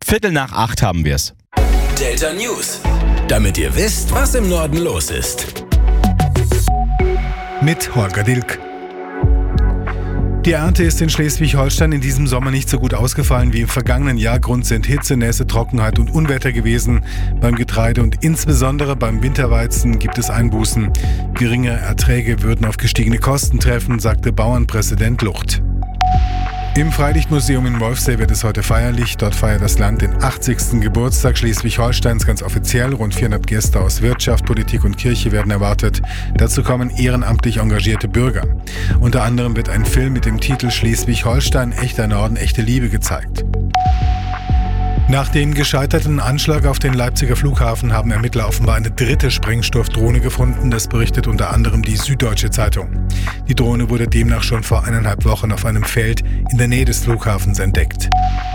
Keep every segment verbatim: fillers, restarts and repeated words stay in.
Viertel nach acht haben wir es. Delta News, damit ihr wisst, was im Norden los ist. Mit Holger Dilk. Die Ernte ist in Schleswig-Holstein in diesem Sommer nicht so gut ausgefallen wie im vergangenen Jahr. Grund sind Hitze, Nässe, Trockenheit und Unwetter gewesen. Beim Getreide und insbesondere beim Winterweizen gibt es Einbußen. Geringe Erträge würden auf gestiegene Kosten treffen, sagte Bauernpräsident Lucht. Im Freilichtmuseum in Wolfsee wird es heute feierlich. Dort feiert das Land den achtzigsten Geburtstag Schleswig-Holsteins ganz offiziell. Rund vierhundert Gäste aus Wirtschaft, Politik und Kirche werden erwartet. Dazu kommen ehrenamtlich engagierte Bürger. Unter anderem wird ein Film mit dem Titel Schleswig-Holstein, echter Norden, echte Liebe gezeigt. Nach dem gescheiterten Anschlag auf den Leipziger Flughafen haben Ermittler offenbar eine dritte Sprengstoffdrohne gefunden. Das berichtet unter anderem die Süddeutsche Zeitung. Die Drohne wurde demnach schon vor eineinhalb Wochen auf einem Feld in der Nähe des Flughafens entdeckt.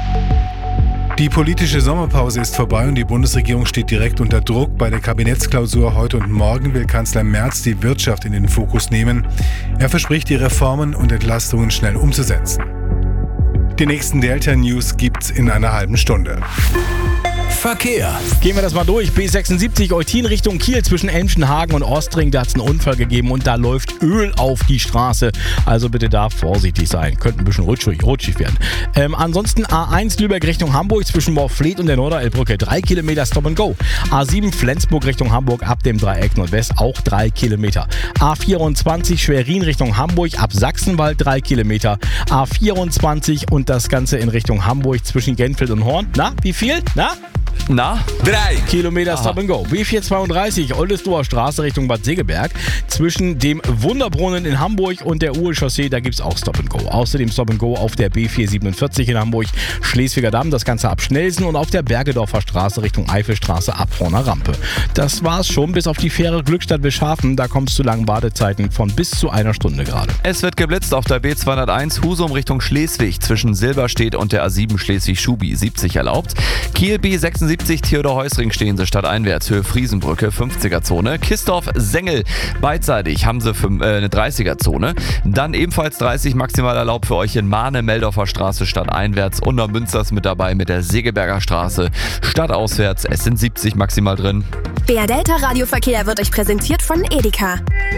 Die politische Sommerpause ist vorbei und die Bundesregierung steht direkt unter Druck. Bei der Kabinettsklausur heute und morgen will Kanzler Merz die Wirtschaft in den Fokus nehmen. Er verspricht, die Reformen und Entlastungen schnell umzusetzen. Die nächsten Delta News gibt's in einer halben Stunde. Verkehr. Gehen wir das mal durch. B sechsundsiebzig Eutin Richtung Kiel zwischen Elmschenhagen und Ostring. Da hat es einen Unfall gegeben und da läuft Öl auf die Straße. Also bitte da vorsichtig sein. Könnte ein bisschen rutschig, rutschig werden. Ähm, ansonsten A eins Lübeck Richtung Hamburg zwischen Morfleet und der Norderelbbrücke. Drei Kilometer Stop and Go. A sieben Flensburg Richtung Hamburg ab dem Dreieck Nordwest auch drei Kilometer. A vierundzwanzig Schwerin Richtung Hamburg ab Sachsenwald drei Kilometer. A vierundzwanzig und das Ganze in Richtung Hamburg zwischen Genfeld und Horn. Na, wie viel? Na? Na? Drei Kilometer Stop and Go. B vierhundertzweiunddreißig Oldesloher Straße Richtung Bad Segeberg. Zwischen dem Wunderbrunnen in Hamburg und der Uhl-Chaussee, da gibt es auch Stop and Go. Außerdem Stop and Go auf der B vierhundertsiebenundvierzig in Hamburg, Schleswiger Damm, das Ganze ab Schnelsen und auf der Bergedorfer Straße Richtung Eifelstraße ab Horner Rampe. Das war's schon, bis auf die Fähre Glückstadt Bischhafen. Da kommst du langen Badezeiten von bis zu einer Stunde gerade. Es wird geblitzt auf der B zweihunderteins Husum Richtung Schleswig zwischen Silberstedt und der A sieben Schleswig-Schubi siebzig erlaubt. Kiel B sechsundsiebzig Theodor-Heusring stehen sie stadteinwärts, Höhe Friesenbrücke, fünfziger-Zone. Kistorf-Sengel beidseitig haben sie für, äh, eine dreißiger-Zone. Dann ebenfalls dreißig maximal erlaubt für euch in Mahne, Meldorfer Straße stadteinwärts. Untermünster ist mit dabei mit der Segeberger Straße stadtauswärts. Es sind siebzig maximal drin. B R Delta Radioverkehr wird euch präsentiert von Edeka.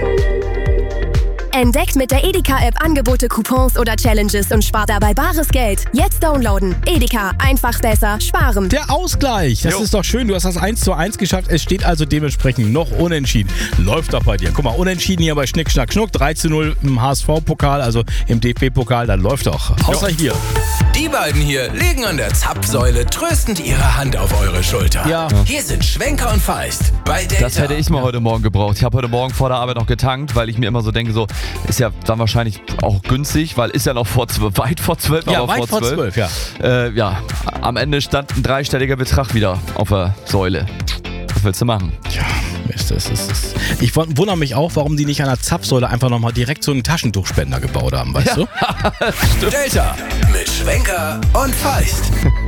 Entdeckt mit der Edeka-App Angebote, Coupons oder Challenges und spart dabei bares Geld. Jetzt downloaden. Edeka, einfach besser sparen. Der Ausgleich, das Jo. ist doch schön. Du hast das eins zu eins geschafft. Es steht also dementsprechend noch unentschieden. Läuft doch bei dir. Guck mal, unentschieden hier bei Schnick, Schnack, Schnuck. drei zu null im H S V-Pokal, also im D F B-Pokal. Dann läuft doch. Außer Jo. hier. Die beiden hier legen an der Zapfsäule tröstend ihre Hand auf eure Schulter. Ja. Hier sind Schwenker und Feist bei Delta. Das hätte ich mal heute Morgen gebraucht. Ich habe heute Morgen vor der Arbeit noch getankt, weil ich mir immer so denke, so ist ja dann wahrscheinlich auch günstig, weil ist ja noch vor zwölf, weit vor zwölf, Ja, aber weit vor vor zwölf. zwölf, ja. Äh, ja, am Ende stand ein dreistelliger Betrag wieder auf der Säule. Was willst du machen? Ja, Mist, das ist, das ist. Ich wund- wundere mich auch, warum die nicht an der Zapfsäule einfach nochmal direkt so einen Taschentuchspender gebaut haben, weißt du? Delta mit Schwenker und Feist.